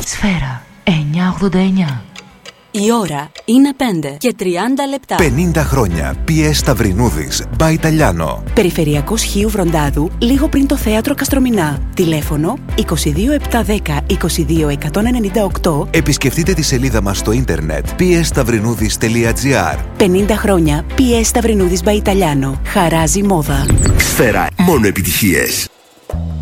Σφαίρα 989. Η ώρα είναι 5 και 30 λεπτά. 50 χρόνια. PS Σταυρινούδης by Italiano. Περιφερειακός Χίου Βροντάδου, λίγο πριν το θέατρο Καστρομηνά. Τηλέφωνο 22710 22198. Επισκεφτείτε τη σελίδα μας στο ίντερνετ psstαυρινούδης.gr. 50 χρόνια. PS Σταυρινούδης by Italiano. Χαράζει μόδα. Σφαίρα. Μόνο επιτυχίες.